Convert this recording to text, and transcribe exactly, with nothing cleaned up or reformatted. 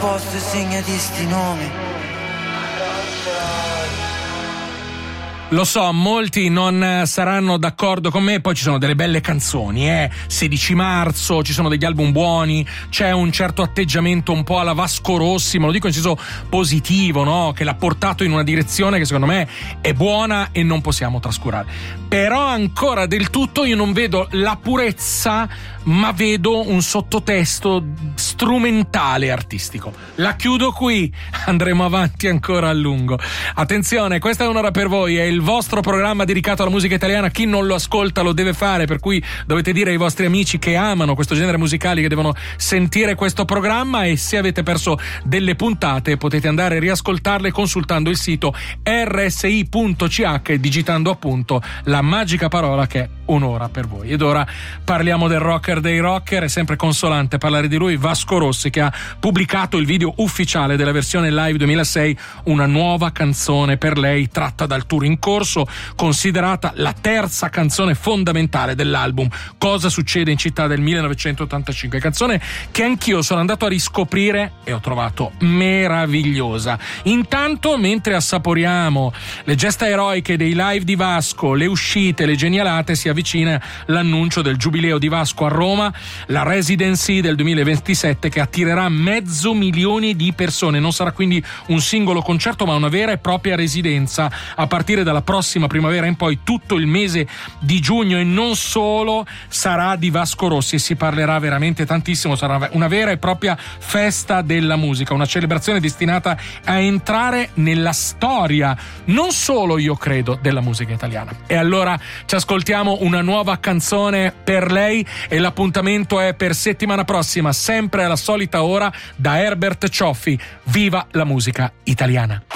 posto e segnati sti nomi. Lo so, molti non saranno d'accordo con me, poi ci sono delle belle canzoni, eh. sedici marzo, ci sono degli album buoni, c'è un certo atteggiamento un po' alla Vasco Rossi, me lo dico in senso positivo, no? Che l'ha portato in una direzione che secondo me è buona e non possiamo trascurare. Però ancora del tutto io non vedo la purezza, ma vedo un sottotesto strumentale artistico. La chiudo qui, andremo avanti ancora a lungo. Attenzione, questa è un'ora per voi, è il vostro programma dedicato alla musica italiana. Chi non lo ascolta lo deve fare, per cui dovete dire ai vostri amici che amano questo genere musicale che devono sentire questo programma, e se avete perso delle puntate potete andare a riascoltarle consultando il sito erre esse i punto ci acca e digitando appunto la magica parola che è un'ora per voi. Ed ora parliamo del rocker dei rocker. È sempre consolante parlare di lui, Vasco Rossi, che ha pubblicato il video ufficiale della versione live duemilasei, una nuova canzone per lei tratta dal tour in corso, considerata la terza canzone fondamentale dell'album Cosa succede in città del millenovecentottantacinque, canzone che anch'io sono andato a riscoprire e ho trovato meravigliosa. Intanto, mentre assaporiamo le gesta eroiche dei live di Vasco, le uscite, le genialate, si avvicina l'annuncio del Giubileo di Vasco a Roma, la Residency del duemilaventisette che attirerà mezzo milione di persone. Non sarà quindi un singolo concerto, ma una vera e propria residenza a partire dalla prossima primavera in poi. Tutto il mese di giugno, e non solo, sarà di Vasco Rossi e si parlerà veramente tantissimo. Sarà una vera e propria festa della musica, una celebrazione destinata a entrare nella storia, non solo io credo, della musica italiana. E allora ci ascoltiamo una nuova canzone per lei e l'appuntamento è per settimana prossima, sempre alla solita ora, da Herbert Cioffi. Viva la musica italiana!